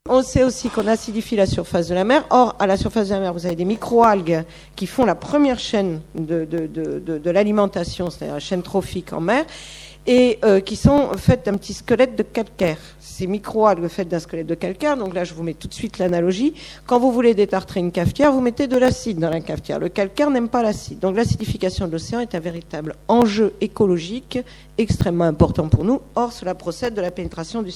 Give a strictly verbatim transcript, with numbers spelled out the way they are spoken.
On sait aussi qu'on acidifie la surface de la mer. Or, à la surface de la mer, vous avez des microalgues qui font la première chaîne de, de, de, de, de l'alimentation, c'est-à-dire la chaîne trophique en mer, et euh, qui sont faites d'un petit squelette de calcaire. Ces microalgues faites d'un squelette de calcaire, donc là je vous mets tout de suite l'analogie. Quand vous voulez détartrer une cafetière, vous mettez de l'acide dans la cafetière. Le calcaire n'aime pas l'acide. Donc l'acidification de l'océan est un véritable enjeu écologique extrêmement important pour nous. Or, cela procède de la pénétration du